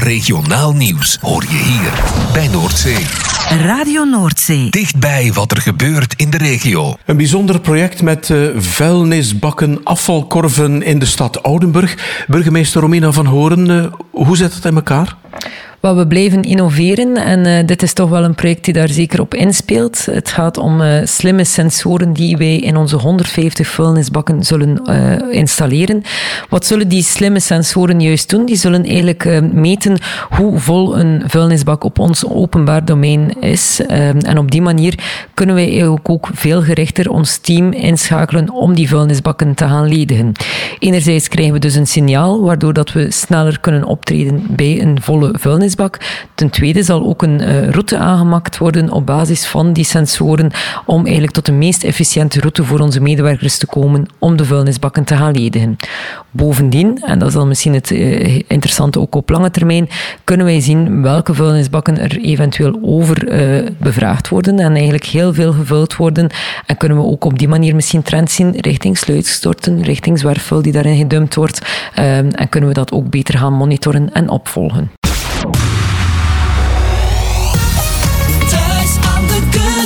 Regionaal nieuws hoor je hier bij Noordzee. Radio Noordzee. Dichtbij wat er gebeurt in de regio. Een bijzonder project met vuilnisbakken, afvalkorven in de stad Oudenburg. Burgemeester Romina van Horen, hoe zit het in elkaar? Wel, we blijven innoveren en dit is toch wel een project die daar zeker op inspeelt. Het gaat om slimme sensoren die wij in onze 150 vuilnisbakken zullen installeren. Wat zullen die slimme sensoren juist doen? Die zullen eigenlijk meten hoe vol een vuilnisbak op ons openbaar domein is. En op die manier kunnen wij eigenlijk ook veel gerichter ons team inschakelen om die vuilnisbakken te gaan ledigen. Enerzijds krijgen we dus een signaal waardoor dat we sneller kunnen optreden bij een volle vuilnisbak. Ten tweede zal ook een route aangemaakt worden op basis van die sensoren om eigenlijk tot de meest efficiënte route voor onze medewerkers te komen om de vuilnisbakken te gaan ledigen. Bovendien, en dat is dan misschien het interessante ook op lange termijn, kunnen wij zien welke vuilnisbakken er eventueel over bevraagd worden en eigenlijk heel veel gevuld worden. En kunnen we ook op die manier misschien trends zien richting sluitstorten, richting zwerfvuil die daarin gedumpt wordt. En kunnen we dat ook beter gaan monitoren en opvolgen.